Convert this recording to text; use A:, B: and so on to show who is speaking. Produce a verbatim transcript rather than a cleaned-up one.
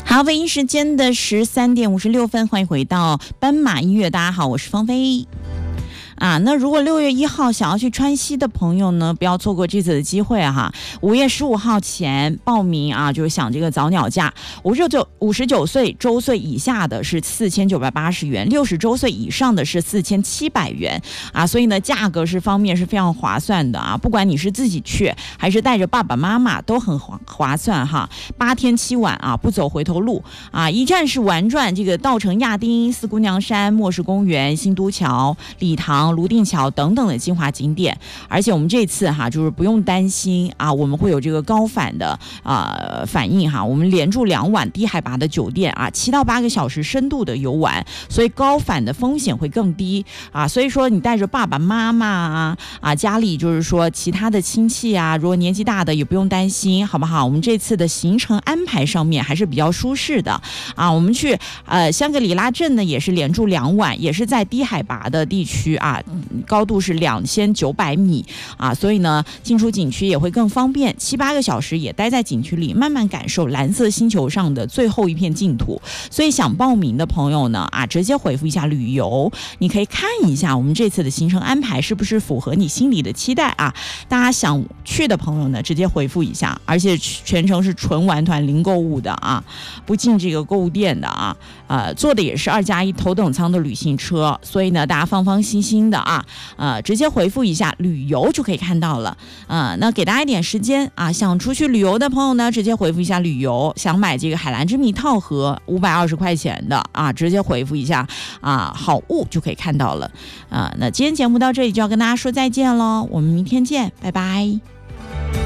A: 好，北京时间的十三点五十六分，欢迎回到斑马音乐。大家好，我是芳菲。啊，那如果六月一号想要去川西的朋友呢，不要错过这次的机会哈。五月十五号前报名啊，就是享这个早鸟价。五十九五十九岁周岁以下的是四千九百八十元，六十周岁以上的是四千七百元啊。所以呢，价格是方面是非常划算的啊。不管你是自己去还是带着爸爸妈妈，都很划划算哈。八天七晚啊，不走回头路啊，一站式玩转这个稻城亚丁、四姑娘山、末世公园、新都桥、礼堂、泸定桥等等的精华景点。而且我们这次哈，就是不用担心啊，我们会有这个高反的啊、呃、反应哈。我们连住两晚低海拔的酒店啊，七到八个小时深度的游玩，所以高反的风险会更低啊。所以说你带着爸爸妈妈啊啊，家里就是说其他的亲戚啊，如果年纪大的也不用担心，好不好？我们这次的行程安排上面还是比较舒适的啊。我们去呃香格里拉镇呢，也是连住两晚，也是在低海拔的地区啊。高度是两千九百米啊，所以呢，进出景区也会更方便，七八个小时也待在景区里，慢慢感受蓝色星球上的最后一片净土。所以想报名的朋友呢，啊，直接回复一下旅游，你可以看一下我们这次的行程安排是不是符合你心里的期待啊。大家想去的朋友呢，直接回复一下，而且全程是纯玩团零购物的啊，不进这个购物店的啊，呃，坐的也是二加一头等舱的旅行车，所以呢，大家放放心心的啊。呃，直接回复一下旅游就可以看到了。呃，那给大家一点时间啊，想出去旅游的朋友呢，直接回复一下旅游。想买这个海蓝之谜套盒五百二十块钱的啊，直接回复一下啊，好物就可以看到了。啊、呃，那今天节目到这里就要跟大家说再见喽，我们明天见，拜拜。